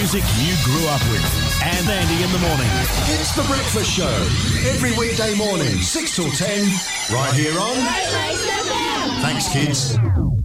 music you grew up with. And Andy in the morning. It's The Breakfast Show. Every weekday morning, 6 till 10, right here on... Thanks, Thanks, kids.